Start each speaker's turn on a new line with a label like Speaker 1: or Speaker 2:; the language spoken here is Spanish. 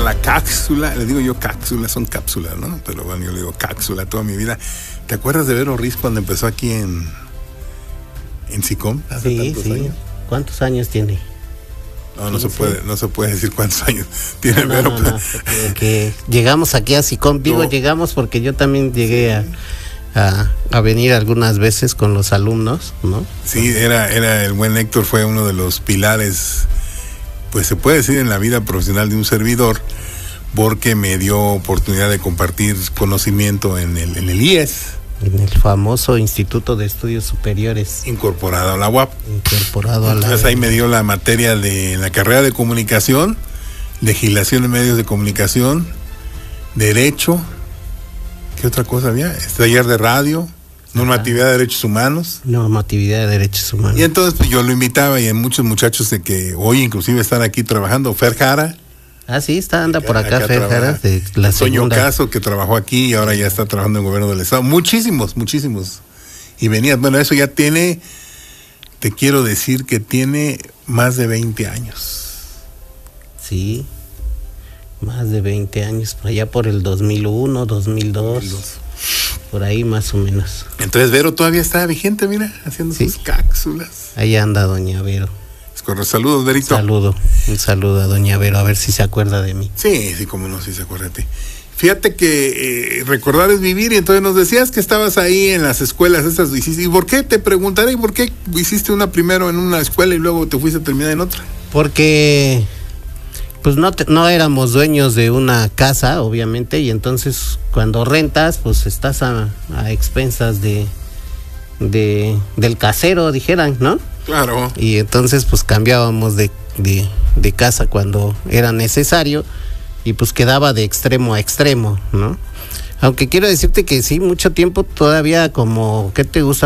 Speaker 1: la cápsula, le digo yo cápsula, son cápsulas, ¿no? Pero bueno, yo le digo cápsula toda mi vida. ¿Te acuerdas de Vero Riz cuando empezó aquí en SICOM?
Speaker 2: Sí.
Speaker 1: Años?
Speaker 2: ¿Cuántos años tiene?
Speaker 1: No se puede decir cuántos años tiene Vero.
Speaker 2: Que llegamos aquí a SICOM, llegamos porque yo también llegué a venir algunas veces con los alumnos, ¿no?
Speaker 1: Sí, era el buen Héctor, fue uno de los pilares, pues se puede decir, en la vida profesional de un servidor, porque me dio oportunidad de compartir conocimiento en el IES.
Speaker 2: En el famoso Instituto de Estudios Superiores.
Speaker 1: Incorporado a la UAP.
Speaker 2: Entonces
Speaker 1: ahí me dio la materia de la carrera de comunicación, legislación en medios de comunicación, derecho, ¿qué otra cosa había? Taller de radio, normatividad de derechos humanos.
Speaker 2: Normatividad de derechos humanos.
Speaker 1: Y entonces pues, yo lo invitaba, y hay muchos muchachos de que hoy inclusive están aquí trabajando. Fer Jara.
Speaker 2: Ah, sí, anda por acá Fer Jara, de la
Speaker 1: Toño Caso, que trabajó aquí y ahora ya está trabajando en el gobierno del estado. Muchísimos. Y venía, bueno, eso ya tiene, te quiero decir que tiene más de 20 años.
Speaker 2: Sí, más de 20 años, por allá por el 2001, 2002, por ahí más o menos.
Speaker 1: Entonces Vero todavía está vigente, mira, haciendo sus cápsulas.
Speaker 2: Ahí anda doña Vero.
Speaker 1: Saludos, Verito.
Speaker 2: Un saludo a doña Vero, a ver si se acuerda de mí.
Speaker 1: Sí, cómo no, sí se acuerda de ti. Fíjate que recordar es vivir, y entonces nos decías que estabas ahí en las escuelas estas, ¿y por qué? Te preguntaré, ¿y por qué hiciste una primero en una escuela y luego te fuiste a terminar en otra?
Speaker 2: Porque pues no éramos dueños de una casa, obviamente, y entonces cuando rentas, pues estás a expensas del casero, dijeran, ¿no?
Speaker 1: Claro.
Speaker 2: Y entonces pues cambiábamos de casa cuando era necesario, y pues quedaba de extremo a extremo, ¿no? Aunque quiero decirte que sí, mucho tiempo todavía, como, ¿qué te gusta?